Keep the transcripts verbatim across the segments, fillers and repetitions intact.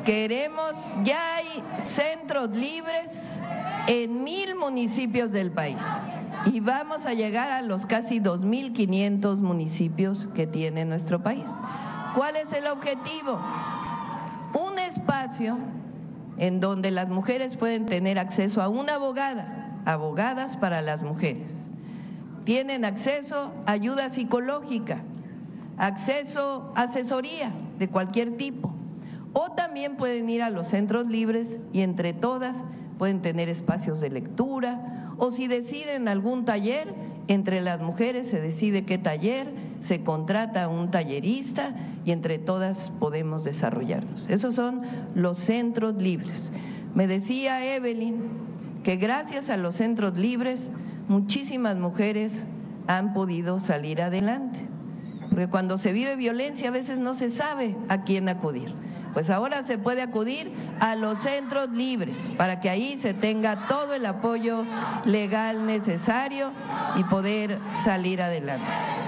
queremos, ya hay centros libres en mil municipios del país y vamos a llegar a los casi dos mil quinientos municipios que tiene nuestro país. ¿Cuál es el objetivo? Un espacio en donde las mujeres pueden tener acceso a una abogada, abogadas para las mujeres. Tienen acceso a ayuda psicológica, acceso a asesoría de cualquier tipo. O también pueden ir a los centros libres y entre todas pueden tener espacios de lectura, o si deciden algún taller, entre las mujeres se decide qué taller, se contrata a un tallerista y entre todas podemos desarrollarnos. Esos son los centros libres. Me decía Evelyn que gracias a los centros libres muchísimas mujeres han podido salir adelante, porque cuando se vive violencia a veces no se sabe a quién acudir. Pues ahora se puede acudir a los centros libres para que ahí se tenga todo el apoyo legal necesario y poder salir adelante.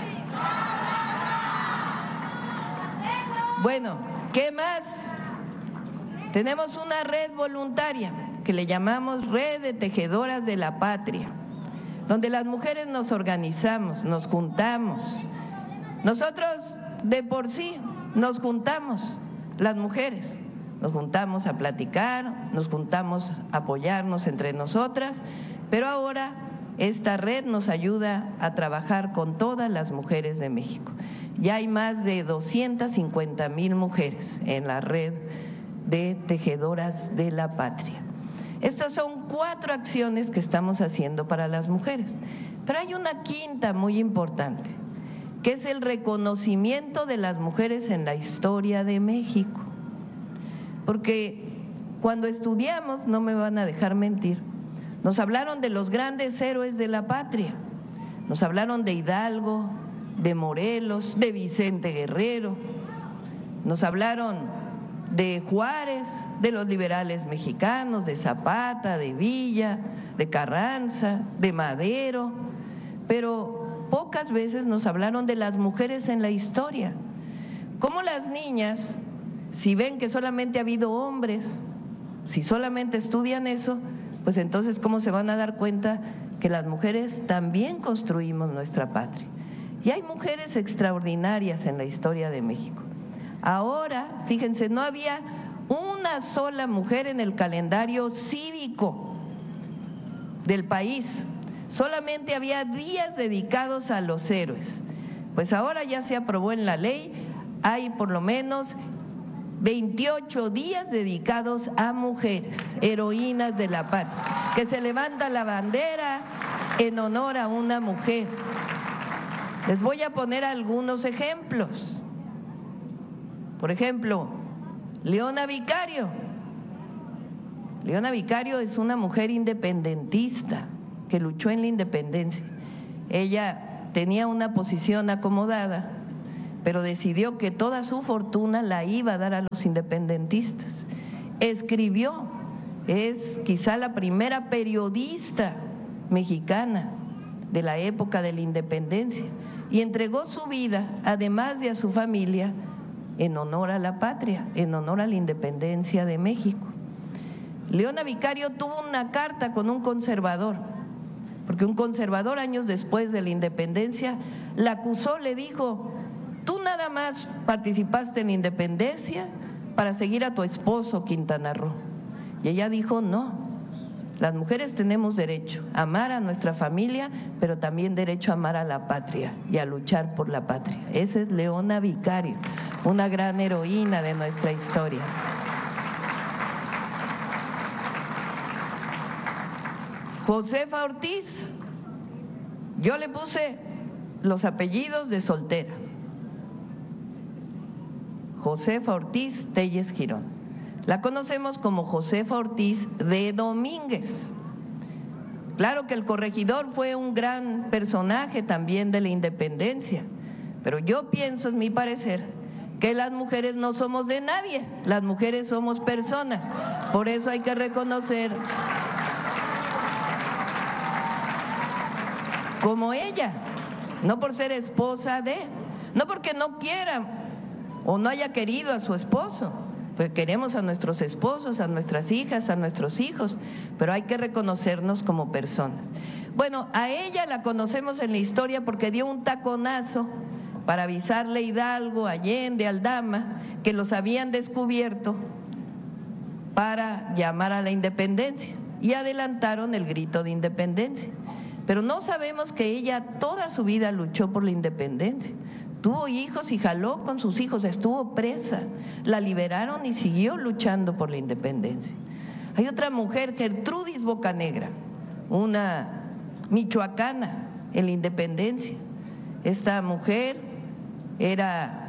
Bueno, ¿qué más? Tenemos una red voluntaria que le llamamos Red de Tejedoras de la Patria, donde las mujeres nos organizamos, nos juntamos. Nosotros de por sí nos juntamos, las mujeres, nos juntamos a platicar, nos juntamos a apoyarnos entre nosotras, pero ahora esta red nos ayuda a trabajar con todas las mujeres de México. Ya hay más de doscientas cincuenta mil mujeres en la red de Tejedoras de la Patria. Estas son cuatro acciones que estamos haciendo para las mujeres, pero hay una quinta muy importante, que es el reconocimiento de las mujeres en la historia de México. Porque cuando estudiamos, no me van a dejar mentir, nos hablaron de los grandes héroes de la patria, nos hablaron de Hidalgo, de Morelos, de Vicente Guerrero, nos hablaron de Juárez, de los liberales mexicanos, de Zapata, de Villa, de Carranza, de Madero, pero pocas veces nos hablaron de las mujeres en la historia. Cómo las niñas, si ven que solamente ha habido hombres, si solamente estudian eso, pues entonces cómo se van a dar cuenta que las mujeres también construimos nuestra patria. Y hay mujeres extraordinarias en la historia de México. Ahora, fíjense, no había una sola mujer en el calendario cívico del país. Solamente había días dedicados a los héroes. Pues ahora ya se aprobó en la ley, hay por lo menos veintiocho días dedicados a mujeres, heroínas de la patria, que se levanta la bandera en honor a una mujer. Les voy a poner algunos ejemplos. Por ejemplo, Leona Vicario. Leona Vicario es una mujer independentista que luchó en la independencia. Ella tenía una posición acomodada, pero decidió que toda su fortuna la iba a dar a los independentistas. Escribió, es quizá la primera periodista mexicana de la época de la independencia y entregó su vida, además de a su familia, en honor a la patria, en honor a la independencia de México. Leona Vicario tuvo una carta con un conservador, porque un conservador años después de la independencia la acusó, le dijo: tú nada más participaste en la independencia para seguir a tu esposo Quintana Roo. Y ella dijo: no, las mujeres tenemos derecho a amar a nuestra familia, pero también derecho a amar a la patria y a luchar por la patria. Esa es Leona Vicario, una gran heroína de nuestra historia. Josefa Ortiz, yo le puse los apellidos de soltera. Josefa Ortiz Telles Girón. La conocemos como Josefa Ortiz de Domínguez. Claro que el corregidor fue un gran personaje también de la independencia, pero yo pienso, en mi parecer, que las mujeres no somos de nadie, las mujeres somos personas. Por eso hay que reconocer como ella, no por ser esposa de, no porque no quiera o no haya querido a su esposo, pues queremos a nuestros esposos, a nuestras hijas, a nuestros hijos, pero hay que reconocernos como personas. Bueno, a ella la conocemos en la historia porque dio un taconazo para avisarle a Hidalgo, Allende, Aldama, que los habían descubierto para llamar a la independencia y adelantaron el grito de independencia. Pero no sabemos que ella toda su vida luchó por la independencia. Tuvo hijos y jaló con sus hijos, estuvo presa, la liberaron y siguió luchando por la independencia. Hay otra mujer, Gertrudis Bocanegra, una michoacana en la independencia. Esta mujer era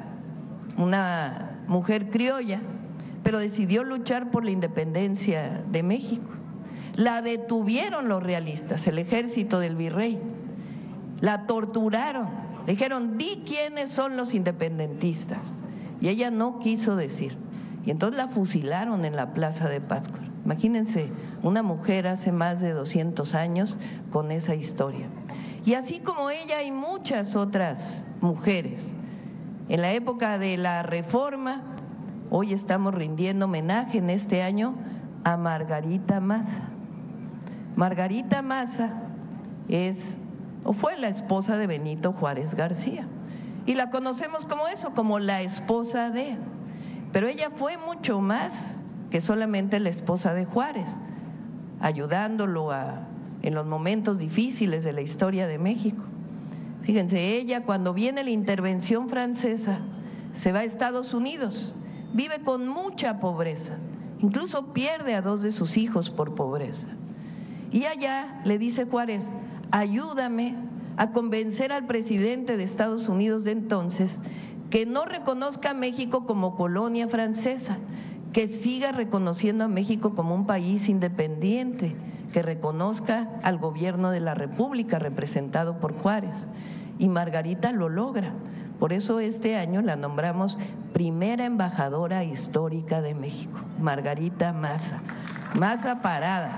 una mujer criolla, pero decidió luchar por la independencia de México. La detuvieron los realistas, el ejército del virrey, la torturaron, le dijeron, di quiénes son los independentistas, y ella no quiso decir, y entonces la fusilaron en la plaza de Pátzcuaro. Imagínense, una mujer hace más de doscientos años con esa historia. Y así como ella hay muchas otras mujeres. En la época de la Reforma, hoy estamos rindiendo homenaje en este año a Margarita Maza. Margarita Maza es o fue la esposa de Benito Juárez García y la conocemos como eso, como la esposa de, pero ella fue mucho más que solamente la esposa de Juárez, ayudándolo a, en los momentos difíciles de la historia de México. Fíjense, ella cuando viene la intervención francesa se va a Estados Unidos, vive con mucha pobreza, incluso pierde a dos de sus hijos por pobreza. Y allá le dice Juárez, ayúdame a convencer al presidente de Estados Unidos de entonces que no reconozca a México como colonia francesa, que siga reconociendo a México como un país independiente, que reconozca al gobierno de la República representado por Juárez. Y Margarita lo logra. Por eso este año la nombramos primera embajadora histórica de México, Margarita Maza, Maza Parada.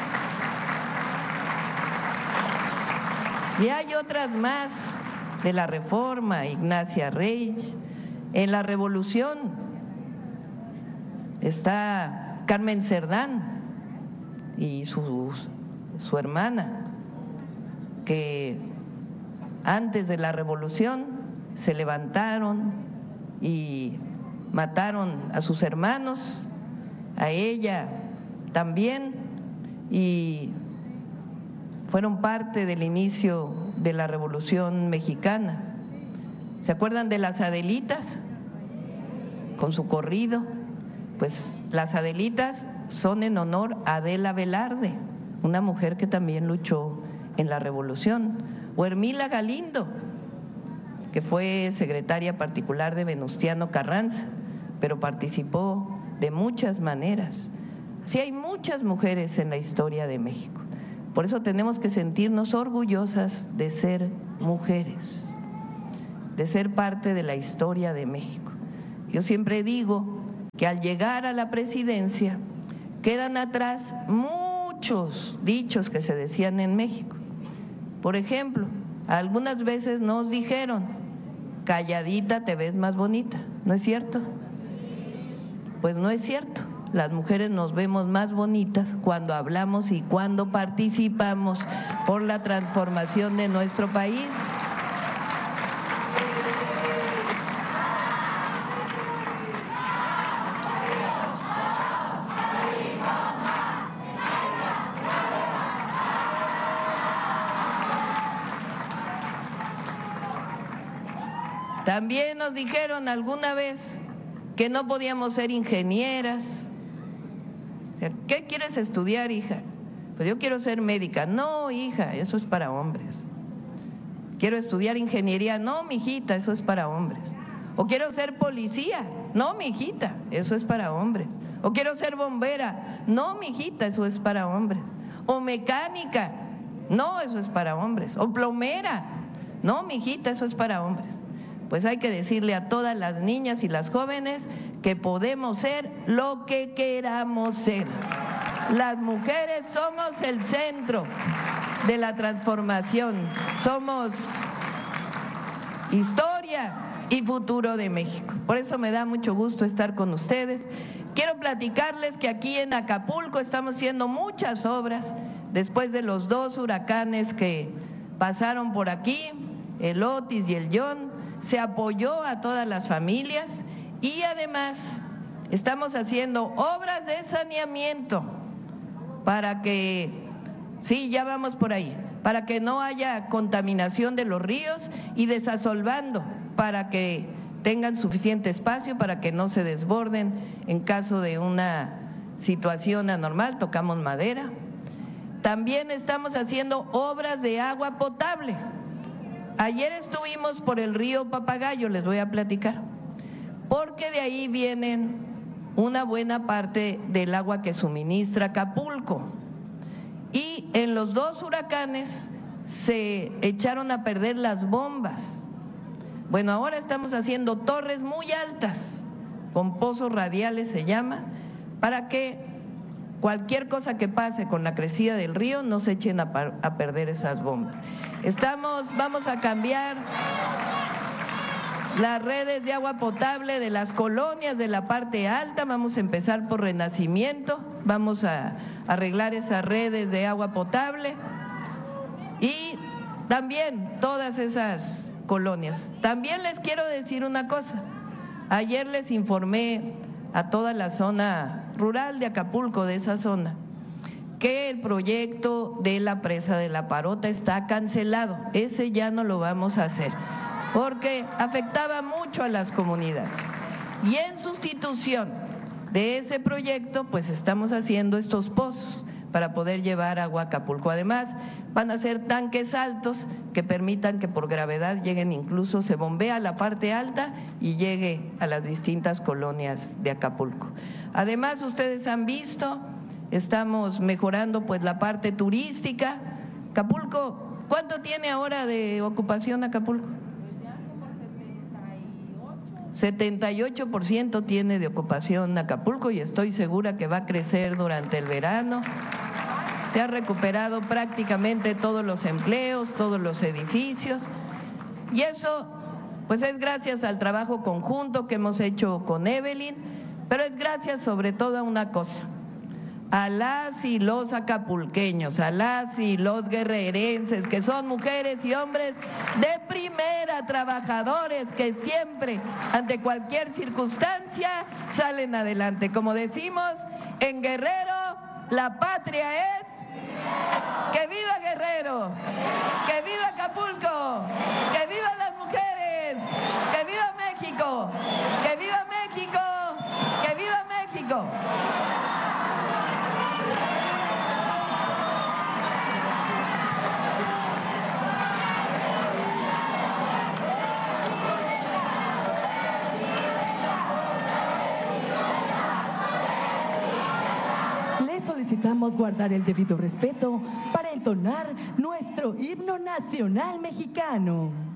Y hay otras más de la Reforma, Ignacia Reich. En la Revolución está Carmen Cerdán y su, su hermana, que antes de la Revolución se levantaron y mataron a sus hermanos, a ella también, y fueron parte del inicio de la Revolución Mexicana. ¿Se acuerdan de las Adelitas? Con su corrido. Pues las Adelitas son en honor a Adela Velarde, una mujer que también luchó en la Revolución. O Hermila Galindo, que fue secretaria particular de Venustiano Carranza, pero participó de muchas maneras. Sí, hay muchas mujeres en la historia de México. Por eso tenemos que sentirnos orgullosas de ser mujeres, de ser parte de la historia de México. Yo siempre digo que al llegar a la presidencia quedan atrás muchos dichos que se decían en México. Por ejemplo, algunas veces nos dijeron, calladita te ves más bonita, ¿no es cierto? Pues no es cierto. Las mujeres nos vemos más bonitas cuando hablamos y cuando participamos por la transformación de nuestro país. También nos dijeron alguna vez que no podíamos ser ingenieras. ¿Qué quieres estudiar, hija? Pues yo quiero ser médica. No, hija, eso es para hombres. Quiero estudiar ingeniería. No, mijita, eso es para hombres. O quiero ser policía. No, mijita, eso es para hombres. O quiero ser bombera. No, mijita, eso es para hombres. O mecánica. No, eso es para hombres. O plomera. No, mijita, eso es para hombres. Pues hay que decirle a todas las niñas y las jóvenes que podemos ser lo que queramos ser. Las mujeres somos el centro de la transformación, somos historia y futuro de México. Por eso me da mucho gusto estar con ustedes. Quiero platicarles que aquí en Acapulco estamos haciendo muchas obras después de los dos huracanes que pasaron por aquí, el Otis y el John. Se apoyó a todas las familias y además estamos haciendo obras de saneamiento para que, sí, ya vamos por ahí, para que no haya contaminación de los ríos y desasolvando para que tengan suficiente espacio para que no se desborden en caso de una situación anormal, tocamos madera. También estamos haciendo obras de agua potable. Ayer estuvimos por el río Papagayo, les voy a platicar, porque de ahí vienen una buena parte del agua que suministra Acapulco. Y en los dos huracanes se echaron a perder las bombas. Bueno, ahora estamos haciendo torres muy altas, con pozos radiales se llama, para que cualquier cosa que pase con la crecida del río no se echen a, a perder esas bombas. Estamos, vamos a cambiar las redes de agua potable de las colonias de la parte alta, vamos a empezar por Renacimiento, vamos a arreglar esas redes de agua potable y también todas esas colonias. También les quiero decir una cosa, ayer les informé a toda la zona rural de Acapulco, de esa zona, que el proyecto de la presa de La Parota está cancelado, ese ya no lo vamos a hacer, porque afectaba mucho a las comunidades. Y en sustitución de ese proyecto, pues estamos haciendo estos pozos para poder llevar agua a Acapulco. Además, van a ser tanques altos que permitan que por gravedad lleguen, incluso se bombea la parte alta y llegue a las distintas colonias de Acapulco. Además, ustedes han visto, estamos mejorando pues la parte turística. Acapulco, ¿cuánto tiene ahora de ocupación Acapulco? setenta y ocho por ciento tiene de ocupación Acapulco y estoy segura que va a crecer durante el verano. Se ha recuperado prácticamente todos los empleos, todos los edificios y eso pues es gracias al trabajo conjunto que hemos hecho con Evelyn, pero es gracias sobre todo a una cosa, a las y los acapulqueños, a las y los guerrerenses, que son mujeres y hombres de primera, trabajadores que siempre, ante cualquier circunstancia, salen adelante. Como decimos, en Guerrero, la patria es… ¡Que viva Guerrero! ¡Que viva Acapulco! ¡Que vivan las mujeres! ¡Que viva México! ¡Que viva México! ¡Que viva México! Solicitamos guardar el debido respeto para entonar nuestro himno nacional mexicano.